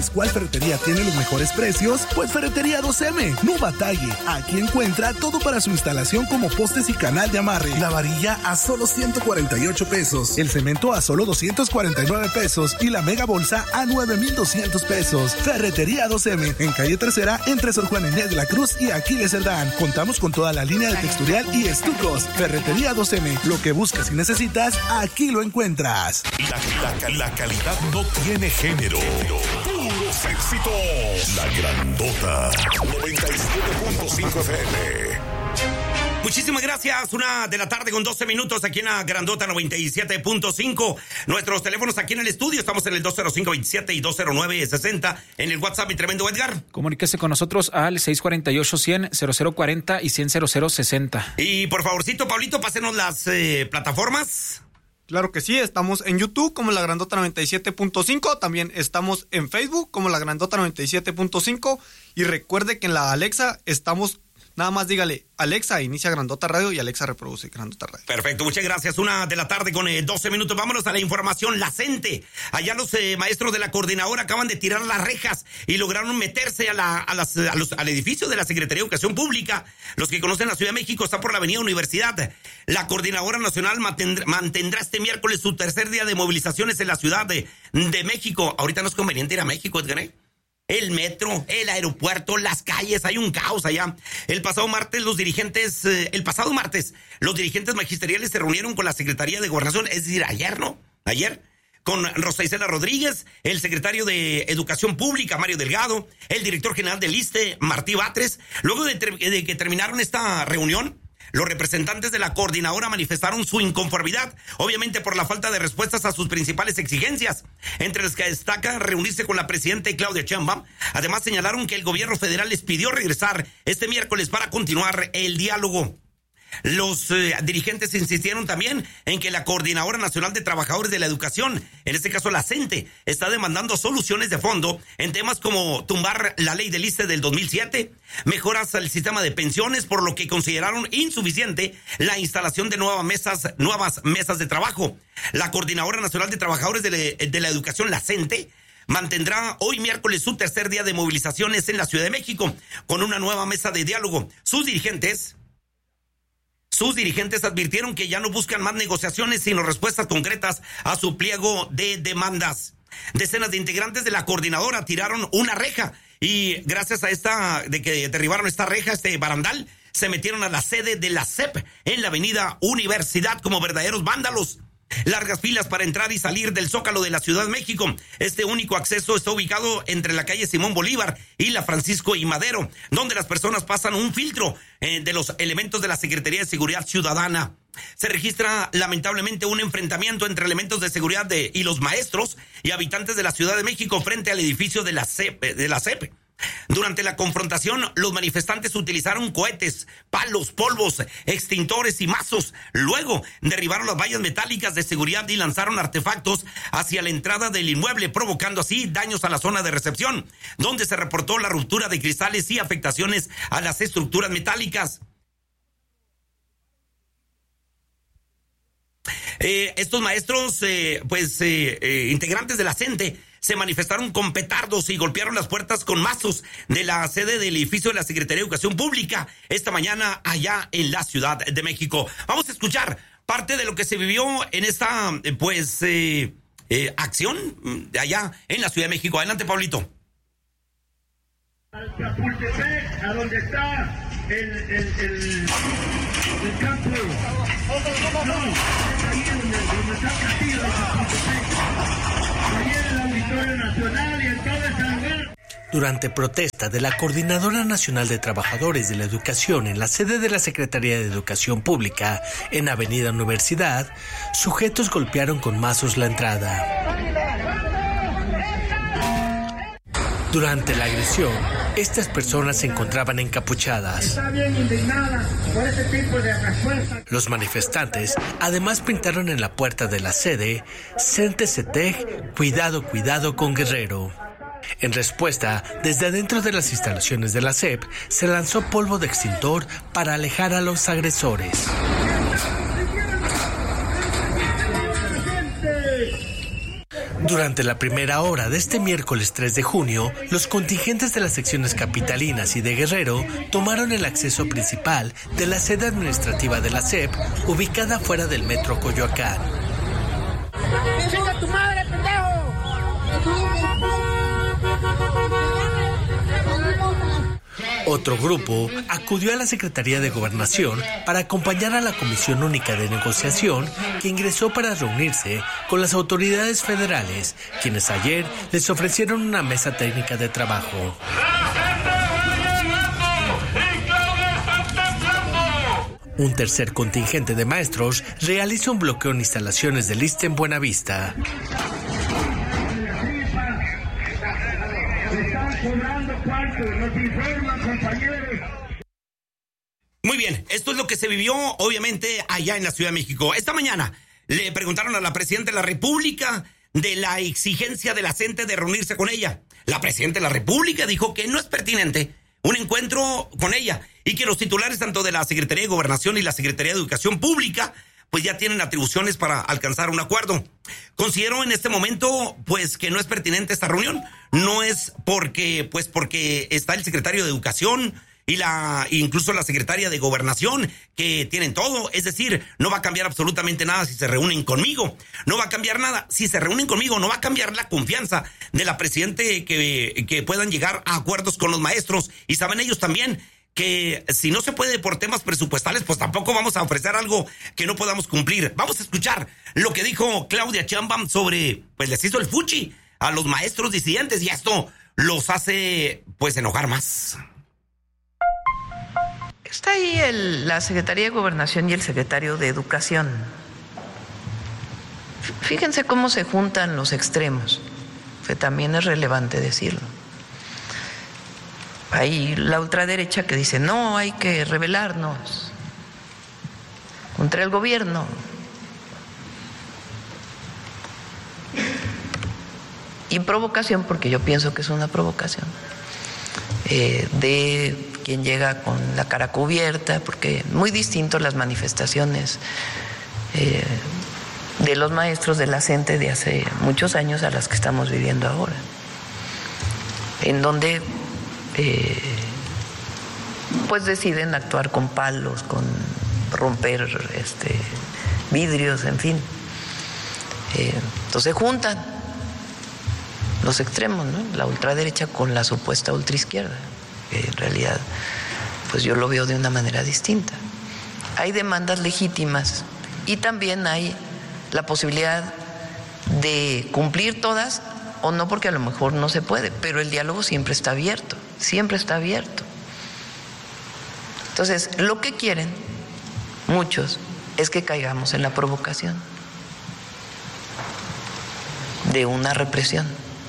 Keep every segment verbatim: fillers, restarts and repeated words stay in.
¿Cuál ferretería tiene los mejores precios? Pues Ferretería dos eme. No batalle. Aquí encuentra todo para su instalación como postes y canal de amarre. La varilla a solo ciento cuarenta y ocho pesos. El cemento a solo doscientos cuarenta y nueve pesos. Y la mega bolsa a nueve mil doscientos pesos. Ferretería dos eme. En calle Tercera, entre Sor Juana Inés de la Cruz y Aquiles Cerdán. Contamos con toda la línea de texturial y estucos. Ferretería dos eme. Lo que buscas y necesitas, aquí lo encuentras. La, la, la calidad no tiene género. Puros éxitos. La Grandota noventa y siete punto cinco F M. Muchísimas gracias. Una de la tarde con doce minutos aquí en la Grandota noventa y siete punto cinco. Nuestros teléfonos aquí en el estudio. Estamos en el dos cero cinco veintisiete y dos cero nueve sesenta. En el WhatsApp, mi tremendo Edgar. Comuníquese con nosotros al seis cuatro ocho, cien, cero cero cuarenta y cien, cero cero sesenta. Y por favorcito, Pablito, pásenos las eh, plataformas. Claro que sí, estamos en YouTube como La Grandota noventa y siete punto cinco, también estamos en Facebook como La Grandota noventa y siete punto cinco y recuerde que en la Alexa estamos, nada más dígale, Alexa, inicia Grandota Radio y Alexa reproduce Grandota Radio. Perfecto, muchas gracias. Una de la tarde con eh, doce minutos. Vámonos a la información. La CENTE. Allá los eh, maestros de la coordinadora acaban de tirar las rejas y lograron meterse a la, a las, a los, al edificio de la Secretaría de Educación Pública. Los que conocen la Ciudad de México está por la Avenida Universidad. La Coordinadora Nacional mantendrá, mantendrá este miércoles su tercer día de movilizaciones en la Ciudad de, de México. Ahorita no es conveniente ir a México, Edgar, ¿eh? El metro, el aeropuerto, las calles, hay un caos allá. El pasado martes los dirigentes, eh, el pasado martes, los dirigentes magisteriales se reunieron con la Secretaría de Gobernación, es decir, ayer, ¿no? Ayer, con Rosa Isela Rodríguez, el secretario de Educación Pública, Mario Delgado, el director general del ISSSTE, Martí Batres. Luego de, ter- de que terminaron esta reunión, los representantes de la coordinadora manifestaron su inconformidad, obviamente por la falta de respuestas a sus principales exigencias, entre las que destaca reunirse con la presidenta Claudia Sheinbaum. Además señalaron que el gobierno federal les pidió regresar este miércoles para continuar el diálogo. Los eh, dirigentes insistieron también en que la Coordinadora Nacional de Trabajadores de la Educación, en este caso la CENTE, está demandando soluciones de fondo en temas como tumbar la ley del ISSSTE del dos mil siete, mejoras al sistema de pensiones, por lo que consideraron insuficiente la instalación de nuevas mesas, nuevas mesas de trabajo. La Coordinadora Nacional de Trabajadores de, le, de la Educación, la CENTE, mantendrá hoy miércoles su tercer día de movilizaciones en la Ciudad de México con una nueva mesa de diálogo. Sus dirigentes... Sus dirigentes advirtieron que ya no buscan más negociaciones, sino respuestas concretas a su pliego de demandas. Decenas de integrantes de la coordinadora tiraron una reja y gracias a esta, de que derribaron esta reja, este barandal, se metieron a la sede de la C E P en la Avenida Universidad como verdaderos vándalos. Largas filas para entrar y salir del Zócalo de la Ciudad de México. Este único acceso está ubicado entre la calle Simón Bolívar y la Francisco y Madero, donde las personas pasan un filtro eh, de los elementos de la Secretaría de Seguridad Ciudadana. Se registra lamentablemente un enfrentamiento entre elementos de seguridad de, y los maestros y habitantes de la Ciudad de México frente al edificio de la C E P. De la C E P. Durante la confrontación, los manifestantes utilizaron cohetes, palos, polvos, extintores y mazos. Luego, derribaron las vallas metálicas de seguridad y lanzaron artefactos hacia la entrada del inmueble, provocando así daños a la zona de recepción, donde se reportó la ruptura de cristales y afectaciones a las estructuras metálicas. Eh, estos maestros, eh, pues, eh, eh, integrantes de la CENTE, se manifestaron con petardos y golpearon las puertas con mazos de la sede del edificio de la Secretaría de Educación Pública esta mañana allá en la Ciudad de México. Vamos a escuchar parte de lo que se vivió en esta, pues, eh, eh, acción de allá en la Ciudad de México. Adelante, Pablito. Al Chapultepec, a donde está el, el, el, el campo. No, ahí donde, donde está el castillo de Chapultepec. Ahí en el Auditorio Nacional y en todo ese lugar. Durante protesta de la Coordinadora Nacional de Trabajadores de la Educación en la sede de la Secretaría de Educación Pública en Avenida Universidad, sujetos golpearon con mazos la entrada. Durante la agresión, estas personas se encontraban encapuchadas. Está bien indignada por ese tipo de respuesta. Los manifestantes además pintaron en la puerta de la sede CENTE CETEG, cuidado, cuidado con Guerrero. En respuesta, desde adentro de las instalaciones de la C E P se lanzó polvo de extintor para alejar a los agresores. Durante la primera hora de este miércoles tres de junio, los contingentes de las secciones capitalinas y de Guerrero tomaron el acceso principal de la sede administrativa de la S E P, ubicada fuera del Metro Coyoacán. ¡Chinga tu madre, pendejo! Otro grupo acudió a la Secretaría de Gobernación para acompañar a la Comisión Única de Negociación, que ingresó para reunirse con las autoridades federales, quienes ayer les ofrecieron una mesa técnica de trabajo. Un tercer contingente de maestros realiza un bloqueo en instalaciones del ISSSTE en Buenavista. Muy bien, esto es lo que se vivió obviamente allá en la Ciudad de México. Esta mañana le preguntaron a la Presidenta de la República de la exigencia de la gente de reunirse con ella. La Presidenta de la República dijo que no es pertinente un encuentro con ella y que los titulares tanto de la Secretaría de Gobernación y la Secretaría de Educación Pública pues ya tienen atribuciones para alcanzar un acuerdo. Considero en este momento pues que no es pertinente esta reunión. No es porque pues porque está el secretario de Educación y la incluso la secretaria de Gobernación, que tienen todo. Es decir, no va a cambiar absolutamente nada si se reúnen conmigo. No va a cambiar nada si se reúnen conmigo. No va a cambiar la confianza de la Presidente que, que puedan llegar a acuerdos con los maestros. Y saben ellos también que si no se puede por temas presupuestales, pues tampoco vamos a ofrecer algo que no podamos cumplir. Vamos a escuchar lo que dijo Claudia Sheinbaum sobre, pues les hizo el fuchi a los maestros disidentes y esto los hace pues enojar más. Está ahí el, la Secretaría de Gobernación y el Secretario de Educación. Fíjense cómo se juntan los extremos, que también es relevante decirlo. Hay la ultraderecha que dice, no, hay que rebelarnos contra el gobierno. Y provocación, porque yo pienso que es una provocación, eh, de quien llega con la cara cubierta, porque muy distinto las manifestaciones eh, de los maestros de la C E N T E de hace muchos años a las que estamos viviendo ahora, en donde eh, pues deciden actuar con palos, con romper este, vidrios, en fin. Eh, entonces juntan los extremos, ¿no? La ultraderecha con la supuesta ultraizquierda, que en realidad pues yo lo veo de una manera distinta. Hay demandas legítimas y también hay la posibilidad de cumplir todas o no, porque a lo mejor no se puede, pero el diálogo siempre está abierto, siempre está abierto. Entonces, lo que quieren muchos es que caigamos en la provocación de una represión.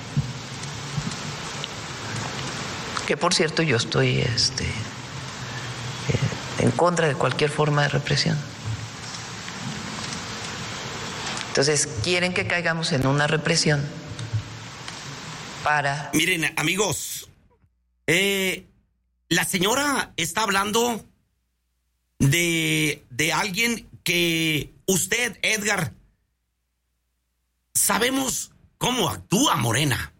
Que por cierto yo estoy este, eh, en contra de cualquier forma de represión. Entonces, quieren que caigamos en una represión para... Miren, amigos, eh, la señora está hablando de, de alguien que usted, Edgar, sabemos cómo actúa Morena.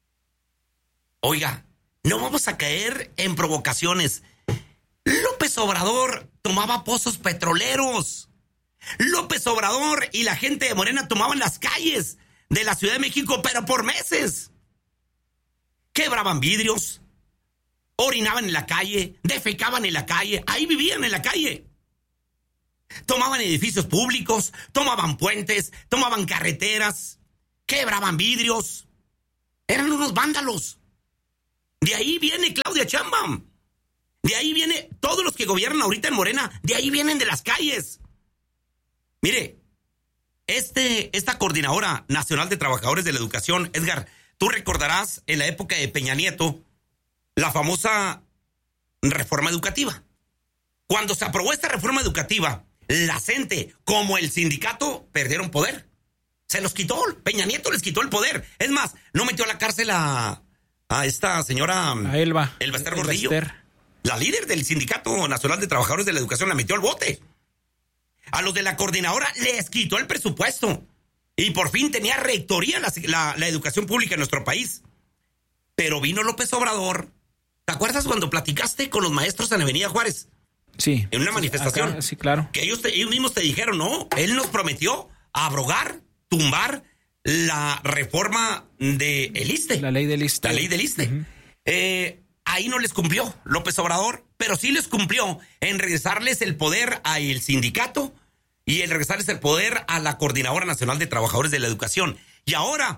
Oiga, no vamos a caer en provocaciones. López Obrador tomaba pozos petroleros. López Obrador y la gente de Morena tomaban las calles de la Ciudad de México, pero por meses. Quebraban vidrios, orinaban en la calle, defecaban en la calle, ahí vivían en la calle. Tomaban edificios públicos, tomaban puentes, tomaban carreteras, quebraban vidrios. Eran unos vándalos. De ahí viene Claudia Sheinbaum. De ahí viene todos los que gobiernan ahorita en Morena. De ahí vienen de las calles. Mire, este, esta Coordinadora Nacional de Trabajadores de la Educación, Edgar, tú recordarás en la época de Peña Nieto la famosa reforma educativa. Cuando se aprobó esta reforma educativa, la C E N T E como el sindicato perdieron poder. Se los quitó. Peña Nieto les quitó el poder. Es más, no metió a la cárcel a... a esta señora... A Elba. Elba Ester Elba Gordillo. Ester. La líder del Sindicato Nacional de Trabajadores de la Educación la metió al bote. A los de la coordinadora les quitó el presupuesto. Y por fin tenía rectoría la, la, la educación pública en nuestro país. Pero vino López Obrador. ¿Te acuerdas cuando platicaste con los maestros en Avenida Juárez? Sí. En una manifestación. Acá, sí, claro. Que ellos, te, ellos mismos te dijeron, no, él nos prometió abrogar, tumbar la reforma de el ISSSTE. La ley del ISSSTE. La ley del ISSSTE. Uh-huh. eh, ahí no les cumplió López Obrador, pero sí les cumplió en regresarles el poder al sindicato y el regresarles el poder a la Coordinadora Nacional de Trabajadores de la Educación. Y ahora,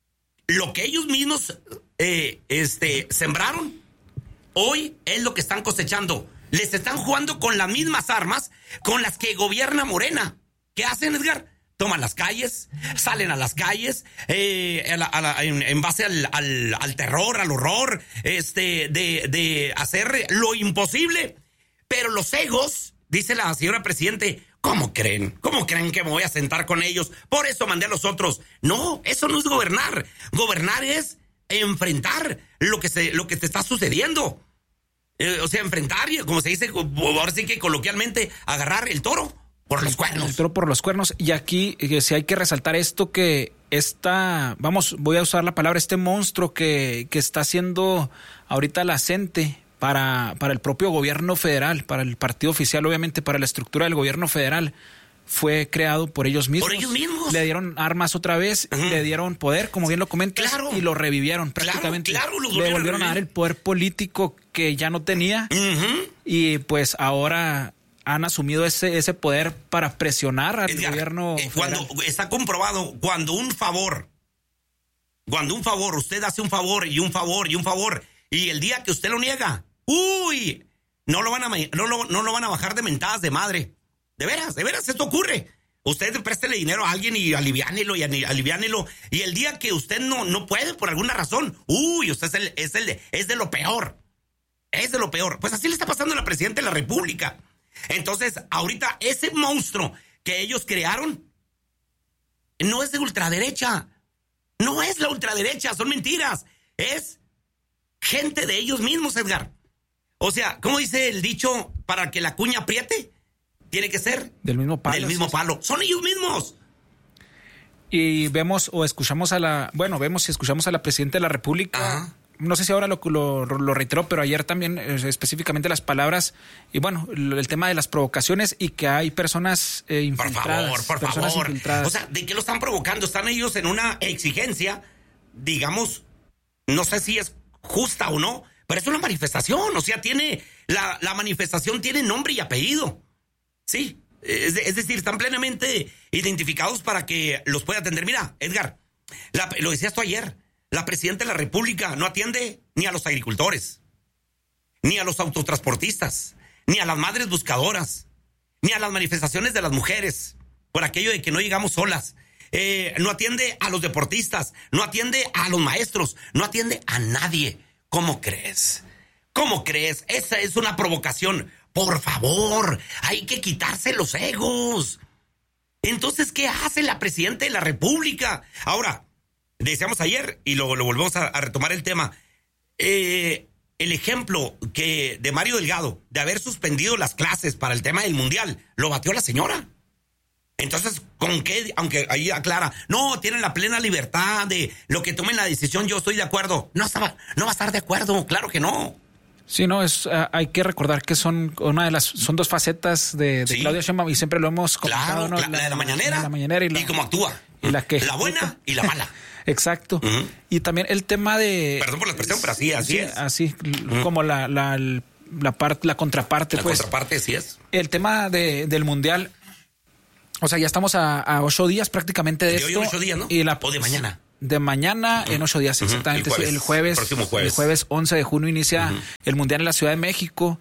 lo que ellos mismos eh, este, sembraron, hoy es lo que están cosechando. Les están jugando con las mismas armas con las que gobierna Morena. ¿Qué hacen, Edgar? Toman las calles, salen a las calles, eh, a la, a la, en, en base al, al, al terror, al horror, este, de, de hacer lo imposible. Pero los egos, dice la señora presidente, ¿cómo creen? ¿Cómo creen que me voy a sentar con ellos? Por eso mandé a los otros. No, eso no es gobernar. Gobernar es enfrentar lo que, se, lo que te está sucediendo. Eh, o sea, enfrentar, como se dice, ahora sí que coloquialmente, agarrar el toro por los cuernos. El toro por los cuernos. Y aquí, eh, si hay que resaltar esto, que esta, vamos, voy a usar la palabra, este monstruo que, que está haciendo ahorita la CENTE para, para el propio gobierno federal, para el partido oficial, obviamente, para la estructura del gobierno federal, fue creado por ellos mismos. Por ellos mismos. Le dieron armas otra vez, uh-huh. le dieron poder, como bien lo comentas, claro. y lo revivieron prácticamente. Claro, claro, le volvieron a dar el poder político que ya no tenía, uh-huh. y pues ahora han asumido ese, ese poder para presionar al Edgar, gobierno eh, federal. Cuando está comprobado, cuando un favor, cuando un favor, usted hace un favor y un favor y un favor, y el día que usted lo niega, ¡uy! No lo van a, no lo, no lo van a bajar de mentadas de madre. De veras, de veras, esto ocurre. Usted préstele dinero a alguien y aliviánelo y aliviánelo. Y el día que usted no, no puede por alguna razón, uy, usted es, el, es, el de, es de lo peor. Es de lo peor. Pues así le está pasando a la presidenta de la República. Entonces, ahorita ese monstruo que ellos crearon no es de ultraderecha. No es la ultraderecha, son mentiras. Es gente de ellos mismos, Edgar. O sea, ¿cómo dice el dicho? Para que la cuña apriete, tiene que ser del mismo palo. Del mismo sí. palo. Son ellos mismos. Y vemos o escuchamos a la, bueno, vemos y escuchamos a la presidenta de la República. Ajá. No sé si ahora lo, lo, lo reiteró, pero ayer también eh, específicamente las palabras y bueno, el, el tema de las provocaciones y que hay personas eh, infiltradas. Por favor, por personas favor. Infiltradas. O sea, ¿de qué lo están provocando? Están ellos en una exigencia, digamos, no sé si es justa o no, pero es una manifestación. O sea, tiene, la, la manifestación tiene nombre y apellido. Sí, es, es decir, están plenamente identificados para que los pueda atender. Mira, Edgar, la, lo decías tú ayer, la presidenta de la República no atiende ni a los agricultores, ni a los autotransportistas, ni a las madres buscadoras, ni a las manifestaciones de las mujeres, por aquello de que no llegamos solas. Eh, no atiende a los deportistas, no atiende a los maestros, no atiende a nadie. ¿Cómo crees? ¿Cómo crees? Esa es una provocación. Por favor, hay que quitarse los egos. Entonces, ¿qué hace la presidenta de la República? Ahora, decíamos ayer, y lo, lo volvemos a, a retomar el tema, eh, el ejemplo que de Mario Delgado, de haber suspendido las clases para el tema del Mundial, lo batió la señora. Entonces, ¿con qué? Aunque ahí aclara, no, tienen la plena libertad de lo que tomen la decisión, yo estoy de acuerdo. No, estaba, no va a estar de acuerdo, claro que no. Sí, no, es, uh, hay que recordar que son una de las, son dos facetas de, de sí. Claudia Sheinbaum y siempre lo hemos comentado. Claro, ¿no? la, la de la mañanera, la mañanera y, la, y cómo actúa. Y la que la buena y la mala. Exacto. Uh-huh. Y también el tema de... Perdón por la expresión, pero así, así sí, es. Así, uh-huh. como la, la, la, parte, la contraparte, la pues. La contraparte, sí es. El tema de, del Mundial, o sea, ya estamos a, a ocho días prácticamente de, de esto. De hoy ocho días, ¿no? Y la, o de mañana. De mañana uh-huh. en ocho días, exactamente. Uh-huh. El jueves. El jueves, próximo jueves. El jueves once de junio inicia uh-huh. el Mundial en la Ciudad de México.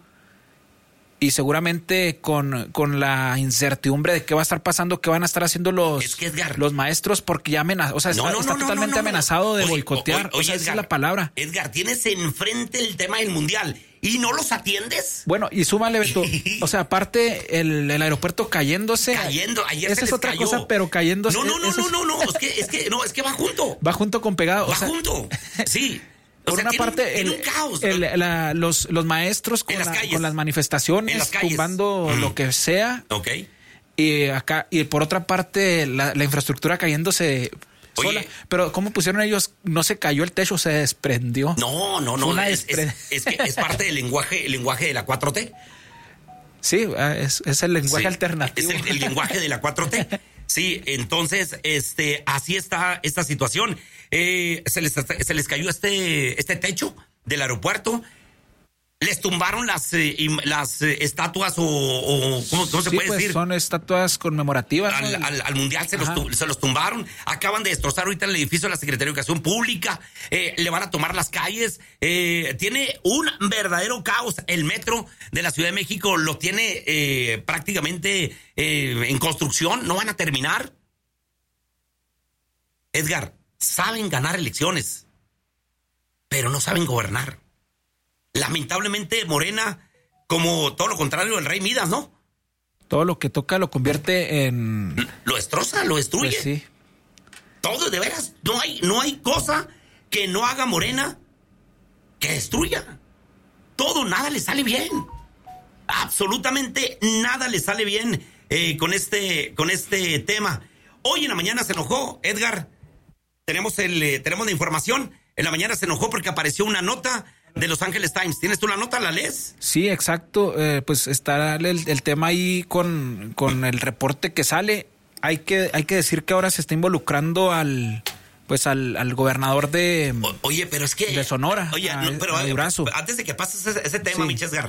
Y seguramente con, con la incertidumbre de qué va a estar pasando, qué van a estar haciendo los, es que Edgar, los maestros, porque ya amenaza, o sea, no, está, no, está no, totalmente no, no, no. amenazado de oye, boicotear. Oye, o sea, Edgar, esa es la palabra. Edgar, tienes enfrente el tema del Mundial y no los atiendes. Bueno, y súmale, Beto, o sea, aparte el, el aeropuerto cayéndose. Cayendo, ayer esa se es les otra cayó. cosa, pero cayéndose. No, no, no, no, no, no, no, es que, es que, no, es que va junto. Va junto con pegado. Va o sea, junto, sí. Por o sea, una tiene parte, un, el, un caos, el, la, los, los maestros con, las la, calles, con las manifestaciones, las tumbando uh-huh. lo que sea. Ok. Y acá, y por otra parte, la, la infraestructura cayéndose Oye, sola. Pero ¿cómo pusieron ellos? No se cayó el techo, se desprendió. No, no, no. Es, despre... es, es, que es parte del lenguaje, el lenguaje de la cuatro T. Sí, es, es el lenguaje sí, alternativo. Es el, el lenguaje de la cuatro T. Sí, entonces, este, así está esta situación. Eh, se les, se les cayó este, este techo del aeropuerto. Les tumbaron las, eh, las eh, estatuas o, o ¿cómo, cómo se sí, puede pues decir? Son estatuas conmemorativas. Al, al, al mundial se los, se los tumbaron. Acaban de destrozar ahorita el edificio de la Secretaría de Educación Pública. Eh, le van a tomar las calles. Eh, tiene un verdadero caos. El metro de la Ciudad de México lo tiene eh, prácticamente eh, en construcción. No van a terminar. Edgar, saben ganar elecciones, pero no saben gobernar. Lamentablemente, Morena, como todo lo contrario del Rey Midas, ¿no? Todo lo que toca lo convierte en... Lo destroza, lo destruye. Pues sí. Todo, de veras, no hay, no hay cosa que no haga Morena que destruya. Todo, nada le sale bien. Absolutamente nada le sale bien eh, con, este, con este tema. Hoy en la mañana se enojó, Edgar. Tenemos, el, eh, tenemos la información. En la mañana se enojó porque apareció una nota de Los Angeles Times. ¿Tienes tú la nota? ¿La lees? Sí, exacto. Eh, pues está el, el tema ahí con, con el reporte que sale. Hay que, hay que decir que ahora se está involucrando al pues al, al gobernador de, o, oye, pero es que, de Sonora. Oye, a, no, pero a Durazo. Antes de que pases ese, ese tema, sí. Michesgar,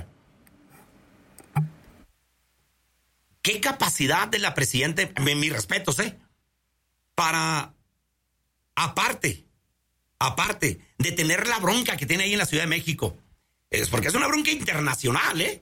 ¿qué capacidad de la presidenta, mis respetos, eh? Para, aparte, aparte de tener la bronca que tiene ahí en la Ciudad de México, es porque es una bronca internacional, ¿eh?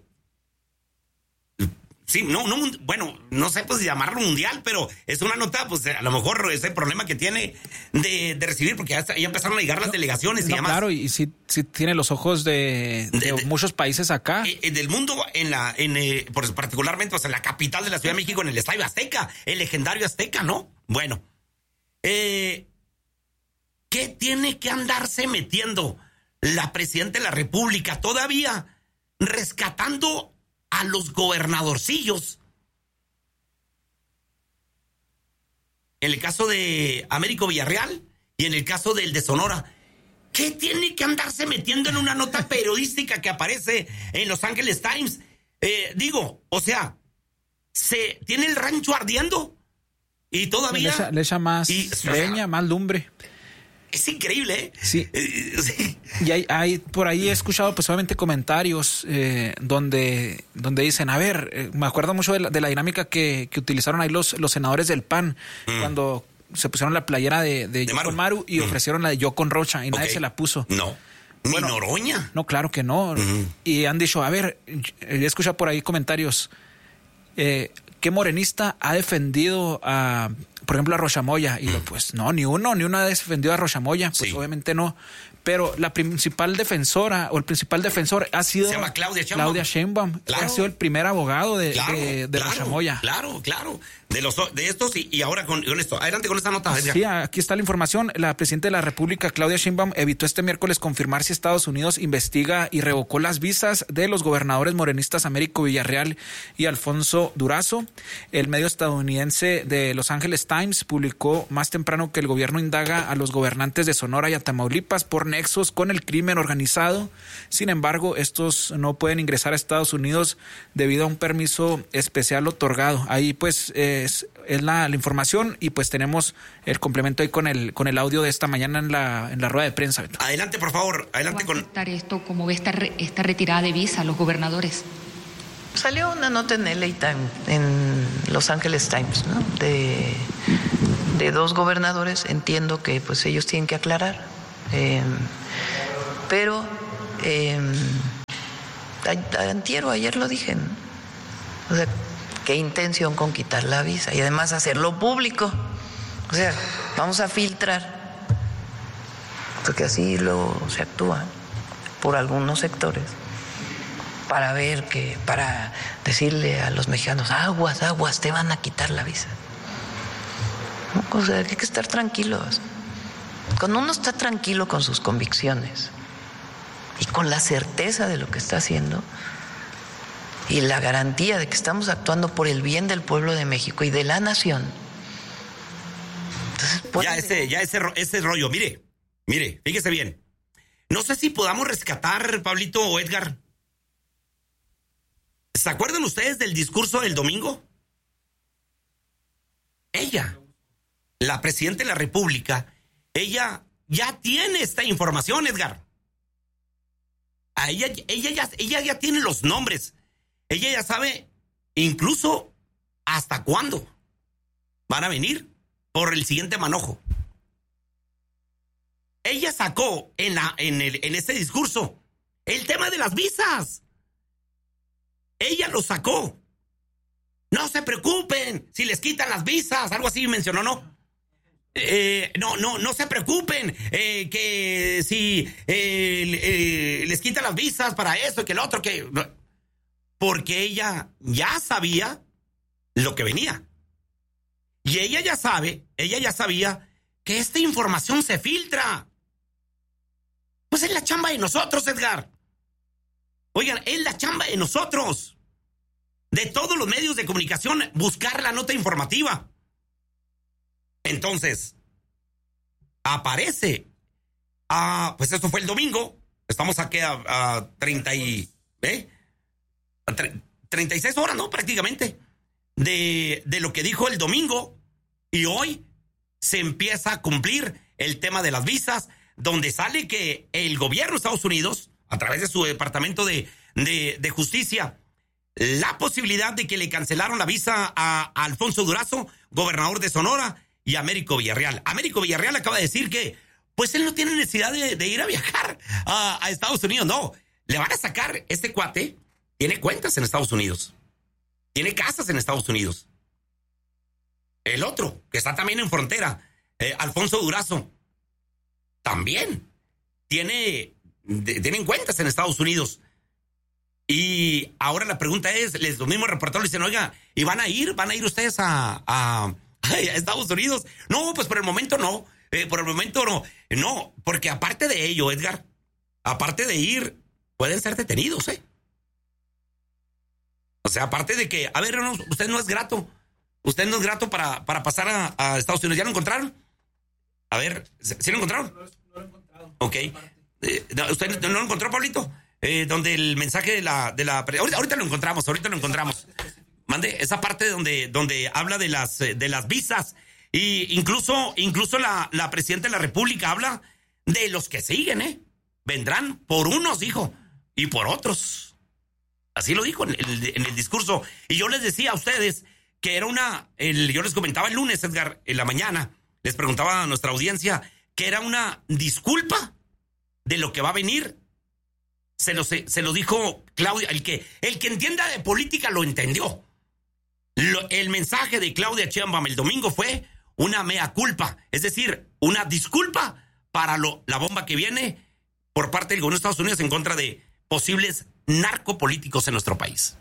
Sí, no, no, bueno, no sé pues llamarlo mundial, pero es una nota, pues a lo mejor ese problema que tiene de, de recibir, porque ya, ya empezaron a llegar las no, delegaciones no, y demás. Claro, y sí, sí tiene los ojos de, de, de, de muchos países acá. Eh, del mundo, en la, en, eh, por, particularmente pues, en la capital de la Ciudad de México, en el Estadio Azteca, el legendario Azteca, ¿no? Bueno, eh, ¿qué tiene que andarse metiendo la presidenta de la República todavía rescatando a los gobernadorcillos? En el caso de Américo Villarreal y en el caso del de Sonora, ¿qué tiene que andarse metiendo en una nota periodística que aparece en Los Angeles Times? Eh, digo, o sea, ¿se tiene el rancho ardiendo? Y todavía... Le echa, le echa más y, leña, más lumbre. Es increíble, ¿eh? Sí. sí. Y hay, hay, por ahí he escuchado pues obviamente comentarios eh, donde, donde dicen, a ver, eh, me acuerdo mucho de la, de la dinámica que, que utilizaron ahí los, los senadores del P A N, mm. cuando se pusieron la playera de, de, de Yo Maru. con Maru y mm. ofrecieron la de Yo con Rocha y okay. nadie se la puso. No. ¿Ni bueno, Noroña? No, claro que no. Mm. Y han dicho, a ver, he escuchado por ahí comentarios, eh, ¿qué morenista ha defendido a... por ejemplo, a Rocha Moya? Y mm. lo, pues no, ni uno, ni uno ha defendido a Rocha Moya, pues sí. obviamente no. Pero la principal defensora o el principal defensor ha sido... Se llama Claudia Sheinbaum. Claudia Sheinbaum. Claro. Ha sido el primer abogado de, claro, de, de claro, Rocha Moya. Claro, claro. De los de estos y, y ahora con, con esto. Adelante con esta nota. Sí, aquí está la información. La presidenta de la República, Claudia Sheinbaum, evitó este miércoles confirmar si Estados Unidos investiga y revocó las visas de los gobernadores morenistas Américo Villarreal y Alfonso Durazo. El medio estadounidense de Los Angeles Times publicó más temprano que el gobierno indaga a los gobernantes de Sonora y a Tamaulipas por nexos con el crimen organizado. Sin embargo, estos no pueden ingresar a Estados Unidos debido a un permiso especial otorgado. Ahí pues es, es la, la información y pues tenemos el complemento ahí con el con el audio de esta mañana en la en la rueda de prensa. Beto. Adelante, por favor. Adelante ¿Cómo con esto, cómo ve esta, re, esta retirada de visa a los gobernadores? Salió una nota en L A Time, en Los Angeles Times, ¿no? De, de dos gobernadores. Entiendo que pues ellos tienen que aclarar. Eh, pero eh, antier o ayer lo dije, ¿no? O sea, qué intención con quitar la visa y además hacerlo público. O sea, vamos a filtrar, porque así lo se actúa por algunos sectores, para ver que, para decirle a los mexicanos, aguas, aguas, te van a quitar la visa. O sea, hay que estar tranquilos. Cuando uno está tranquilo con sus convicciones y con la certeza de lo que está haciendo, y la garantía de que estamos actuando por el bien del pueblo de México y de la nación. Entonces, ya ese, ya ese, ese rollo, mire, mire, fíjese bien. No sé si podamos rescatar, Pablito o Edgar. ¿Se acuerdan ustedes del discurso del domingo? Ella, la presidenta de la República, ella ya tiene esta información, Edgar. A ella, ella, ya, ella ya tiene los nombres. Ella ya sabe incluso hasta cuándo van a venir por el siguiente manojo. Ella sacó en, la, en, el, en este discurso el tema de las visas. Ella lo sacó. No se preocupen si les quitan las visas, algo así mencionó, ¿no? Eh, no, no, no se preocupen eh, que si eh, eh, les quitan las visas para eso, que el otro, que... Porque ella ya sabía lo que venía. Y ella ya sabe, ella ya sabía que esta información se filtra. Pues es la chamba de nosotros, Edgar. Oigan, es la chamba de nosotros. De todos los medios de comunicación, buscar la nota informativa. Entonces, aparece. Ah, pues esto fue el domingo. Estamos aquí a, a treinta y... ¿eh? A tre, treinta y seis horas, ¿no? Prácticamente. De, de lo que dijo el domingo. Y hoy se empieza a cumplir el tema de las visas, donde sale que el gobierno de Estados Unidos, a través de su Departamento de, de, de Justicia, la posibilidad de que le cancelaron la visa a, a Alfonso Durazo, gobernador de Sonora, y a Américo Villarreal. Américo Villarreal acaba de decir que, pues él no tiene necesidad de, de ir a viajar a, a Estados Unidos. No, le van a sacar, este cuate tiene cuentas en Estados Unidos, tiene casas en Estados Unidos. El otro, que está también en frontera, eh, Alfonso Durazo, también tiene, de, tienen cuentas en Estados Unidos. Y ahora la pregunta es, les, los mismos reporteros dicen, oiga, ¿y van a ir? ¿Van a ir ustedes a, a, a Estados Unidos? No, pues por el momento no. Eh, por el momento no. No, porque aparte de ello, Edgar, aparte de ir, pueden ser detenidos, ¿eh? O sea, aparte de que, a ver, no, usted no es grato. Usted no es grato para, para pasar a, a Estados Unidos. ¿Ya lo encontraron? A ver, ¿sí lo encontraron? No, no lo he encontrado. Ok. Eh, ¿Usted no lo encontró, Pablito? Eh, donde el mensaje de la... de la ahorita, ahorita lo encontramos, ahorita lo encontramos. Mande, esa parte donde, donde habla de las, de las visas. Y incluso, incluso la, la presidenta de la República habla de los que siguen, ¿eh? Vendrán por unos, dijo, y por otros. Así lo dijo en el, en el discurso. Y yo les decía a ustedes que era una... El, yo les comentaba el lunes, Edgar, en la mañana, les preguntaba a nuestra audiencia que era una disculpa de lo que va a venir. Se lo, se, se lo dijo Claudia, el que, el que entienda de política lo entendió. Lo, el mensaje de Claudia Sheinbaum el domingo fue una mea culpa, es decir, una disculpa para lo, la bomba que viene por parte del gobierno de Estados Unidos en contra de posibles narcopolíticos en nuestro país.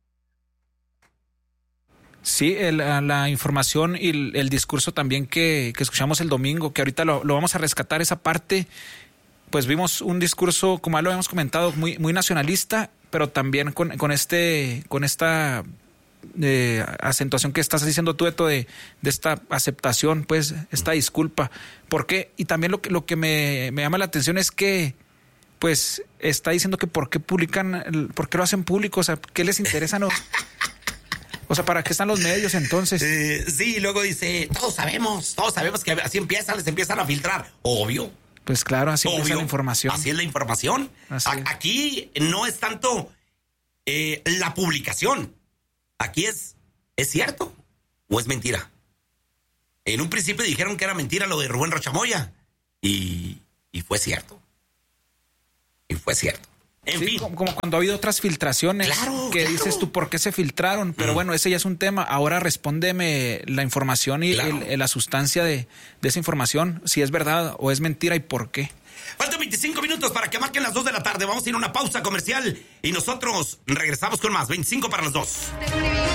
Sí, el, la información y el, el discurso también que, que escuchamos el domingo, que ahorita lo, lo vamos a rescatar esa parte. Pues vimos un discurso, como ya lo habíamos comentado, muy, muy nacionalista, pero también con, con este, con esta eh, acentuación que estás diciendo tú, Eto, de, de esta aceptación, pues, esta disculpa. ¿Por qué? Y también lo que, lo que me, me llama la atención es que, pues, está diciendo que por qué publican, por qué lo hacen público, o sea, ¿qué les interesa? No. O sea, ¿para qué están los medios entonces? Eh, sí, luego dice, todos sabemos, todos sabemos que así empiezan, les empiezan a filtrar. Obvio. Pues claro, así es la información. Así es la información. Así es. Aquí no es tanto eh, la publicación. Aquí es, ¿es cierto o es mentira? En un principio dijeron que era mentira lo de Rubén Rocha Moya. Y, y fue cierto. Y fue cierto. En sí, fin. Como, como cuando ha habido otras filtraciones, claro, que claro. dices tú, ¿por qué se filtraron? Pero mm. bueno, ese ya es un tema. Ahora respóndeme la información y claro. el, la sustancia de, de esa información, si es verdad o es mentira y por qué. Faltan veinticinco minutos para que marquen las dos de la tarde. Vamos a ir a una pausa comercial y nosotros regresamos con más. veinticinco para las dos.